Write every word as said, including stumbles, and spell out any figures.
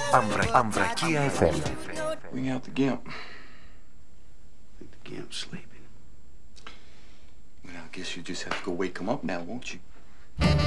Αμβρακία εφ εμ. Bring out the gimp. I think the gimp's sleeping. Well, I guess you just have to go wake him up now, won't you?